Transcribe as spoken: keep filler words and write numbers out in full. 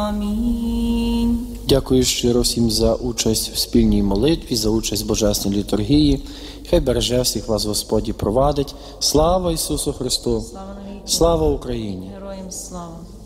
Амінь. Дякую щиро всім за участь в спільній молитві, за участь в Божественній літургії. Хай береже всіх вас Господь і провадить. Слава Ісусу Христу! Слава навіки. Слава Україні! Героям слава.